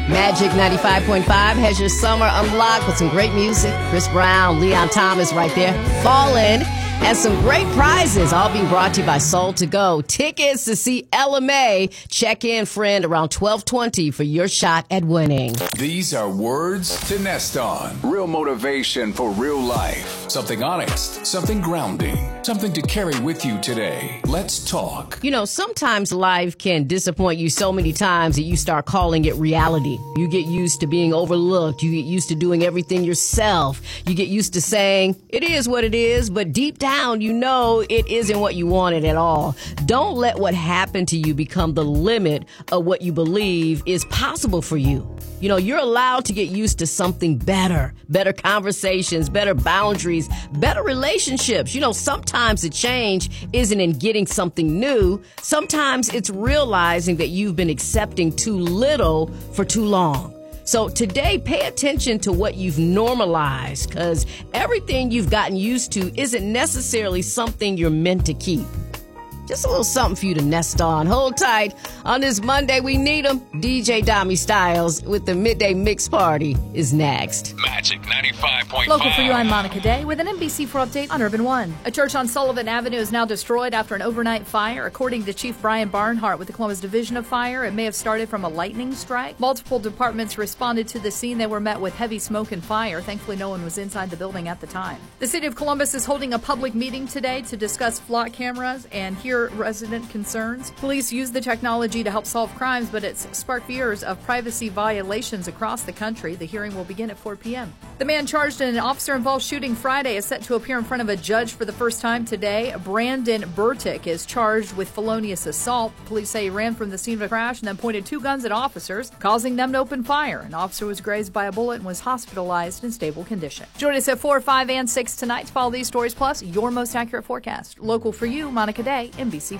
Magic 95.5 has your summer unlocked with some great music. Chris Brown, Leon Thomas right there. Fallin'. And some great prizes, all being brought to you by Soul to Go. Tickets to see Ella Mai. Check in, friend, around 12:20 for your shot at winning. These are words to nest on. Real motivation for real life. Something honest, something grounding, something to carry with you today. Let's talk. You know, sometimes life can disappoint you so many times that you start calling it reality. You get used to being overlooked. You get used to doing everything yourself. You get used to saying, it is what it is, but deep down, you know it isn't what you wanted at all. Don't let what happened to you become the limit of what you believe is possible for you. You know, you're allowed to get used to something better conversations, better boundaries, better relationships. You know, sometimes the change isn't in getting something new. Sometimes it's realizing that you've been accepting too little for too long. So today, pay attention to what you've normalized, because everything you've gotten used to isn't necessarily something you're meant to keep. Just a little something for you to nest on. Hold tight. On this Monday, we need him. DJ Dami Styles with the Midday Mix Party is next. Magic 95.5. Local for you, I'm Monica Day with an NBC4 update on Urban One. A church on Sullivan Avenue is now destroyed after an overnight fire. According to Chief Brian Barnhart with the Columbus Division of Fire, it may have started from a lightning strike. Multiple departments responded to the scene. They were met with heavy smoke and fire. Thankfully, no one was inside the building at the time. The city of Columbus is holding a public meeting today to discuss flock cameras and hear resident concerns. Police use the technology to help solve crimes, but it's sparked fears of privacy violations across the country. The hearing will begin at 4 p.m. The man charged in an officer-involved shooting Friday is set to appear in front of a judge for the first time today. Brandon Burtick is charged with felonious assault. Police say he ran from the scene of the crash and then pointed two guns at officers, causing them to open fire. An officer was grazed by a bullet and was hospitalized in stable condition. Join us at 4, 5, and 6 tonight to follow these stories, plus your most accurate forecast. Local for you, Monica Day, NBC4.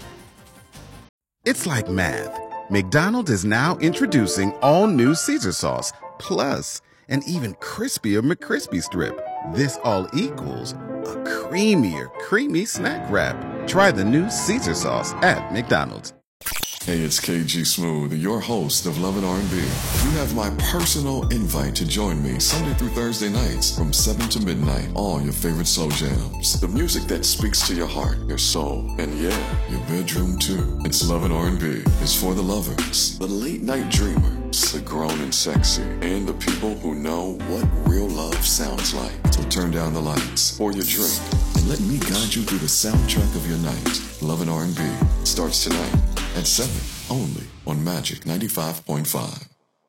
It's like math. McDonald's is now introducing all new Caesar sauce, plus an even crispier McCrispy strip. This all equals a creamier, creamy snack wrap. Try the new Caesar sauce at McDonald's. Hey, it's KG Smooth, your host of Love and R&B. You have my personal invite to join me Sunday through Thursday nights from 7 to midnight. All your favorite slow jams. The music that speaks to your heart, your soul, and yeah, your bedroom too. It's Love and R&B. It's for the lovers, the late night dreamers, the grown and sexy, and the people who know what real love sounds like. So turn down the lights, pour your drink, and let me guide you through the soundtrack of your night. Love and R&B starts tonight at 7, only on Magic 95.5.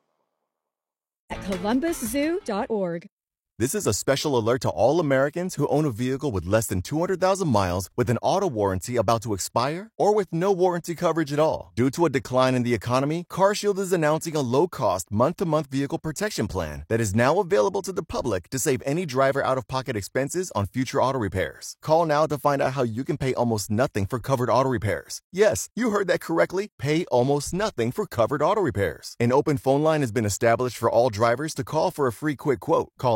At ColumbusZoo.org. This is a special alert to all Americans who own a vehicle with less than 200,000 miles with an auto warranty about to expire or with no warranty coverage at all. Due to a decline in the economy, CarShield is announcing a low-cost month-to-month vehicle protection plan that is now available to the public to save any driver out-of-pocket expenses on future auto repairs. Call now to find out how you can pay almost nothing for covered auto repairs. Yes, you heard that correctly. Pay almost nothing for covered auto repairs. An open phone line has been established for all drivers to call for a free quick quote. Call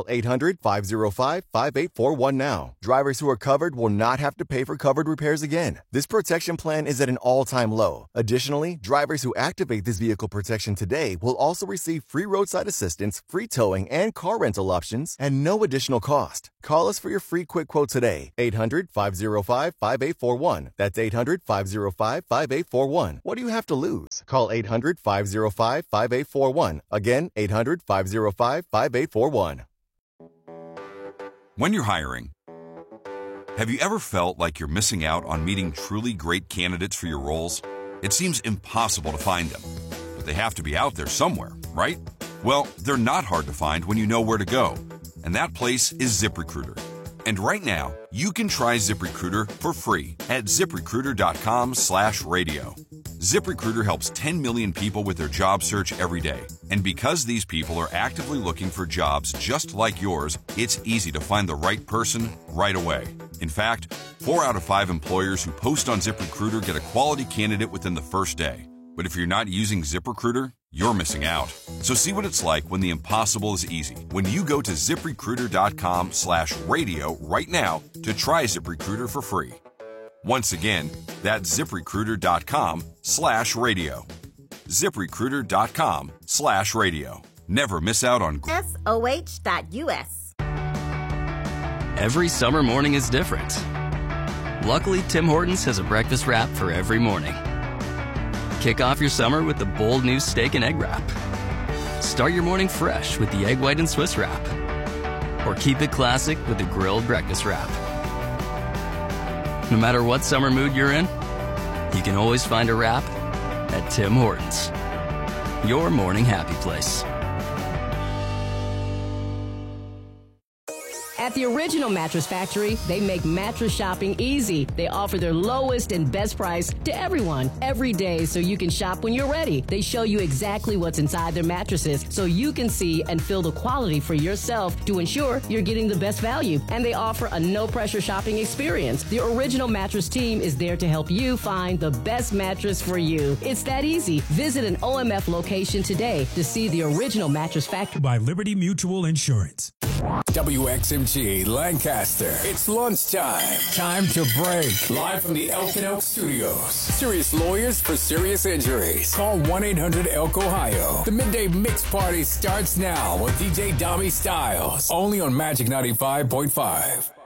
800-505-5841 now. Drivers who are covered will not have to pay for covered repairs again. This protection plan is at an all-time low. Additionally, drivers who activate this vehicle protection today will also receive free roadside assistance, free towing, and car rental options at no additional cost. Call us for your free quick quote today. 800-505-5841. That's 800-505-5841. What do you have to lose? Call 800-505-5841. Again, 800-505-5841. When you're hiring, have you ever felt like you're missing out on meeting truly great candidates for your roles? It seems impossible to find them, but they have to be out there somewhere, right? Well, they're not hard to find when you know where to go, and that place is ZipRecruiter. And right now, you can try ZipRecruiter for free at ZipRecruiter.com/radio. ZipRecruiter helps 10 million people with their job search every day. And because these people are actively looking for jobs just like yours, it's easy to find the right person right away. In fact, 4 out of 5 employers who post on ZipRecruiter get a quality candidate within the first day. But if you're not using ZipRecruiter, you're missing out. So see what it's like when the impossible is easy. When you go to ZipRecruiter.com/radio right now to try ZipRecruiter for free. Once again, that's ZipRecruiter.com/radio. ZipRecruiter.com/radio. Never miss out on SOH.US. Every summer morning is different. Luckily, Tim Hortons has a breakfast wrap for every morning. Kick off your summer with the bold new steak and egg wrap. Start your morning fresh with the egg white and Swiss wrap. Or keep it classic with the grilled breakfast wrap. No matter what summer mood you're in, you can always find a wrap at Tim Hortons. Your morning happy place. At the Original Mattress Factory, they make mattress shopping easy. They offer their lowest and best price to everyone every day so you can shop when you're ready. They show you exactly what's inside their mattresses so you can see and feel the quality for yourself to ensure you're getting the best value. And they offer a no-pressure shopping experience. The Original Mattress team is there to help you find the best mattress for you. It's that easy. Visit an OMF location today to see the Original Mattress Factory. By Liberty Mutual Insurance. WXMG Lancaster. It's lunchtime. Time to break. Live from the Elk and Elk Studios. Serious lawyers for serious injuries. Call 1-800-ELK-OHIO. The Midday Mix Party starts now with DJ Dami Styles. Only on Magic 95.5.